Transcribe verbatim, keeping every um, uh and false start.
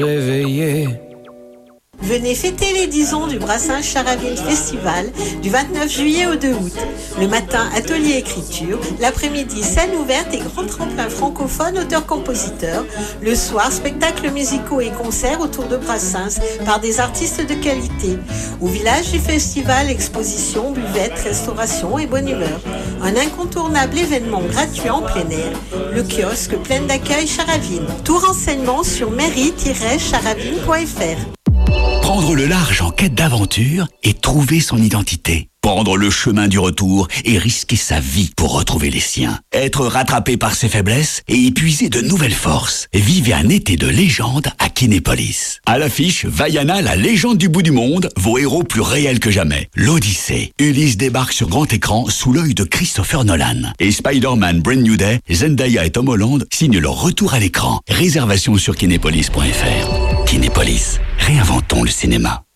Réveillé. Venez fêter les dix ans du Brassens Charaville Festival du vingt-neuf juillet au deux août. Le matin, atelier écriture. L'après-midi, scène ouverte et grand tremplin francophone auteur-compositeur. Le soir, spectacles musicaux et concerts autour de Brassens par des artistes de qualité. Au village du festival, exposition, buvette, restauration et bonne humeur. Un incontournable événement gratuit en plein air. Le kiosque plein d'accueil Charaville. Tout renseignement sur mairie tiret charaville point f r. Prendre le large en quête d'aventure et trouver son identité. Prendre le chemin du retour et risquer sa vie pour retrouver les siens. Être rattrapé par ses faiblesses et épuiser de nouvelles forces. Vivez un été de légende à Kinépolis. À l'affiche, Vaiana, la légende du bout du monde, vos héros plus réels que jamais. L'Odyssée. Ulysse débarque sur grand écran sous l'œil de Christopher Nolan. Et Spider-Man Brand New Day, Zendaya et Tom Holland signent leur retour à l'écran. Réservation sur kinépolis point f r. Kinépolis. Réinventons le cinéma.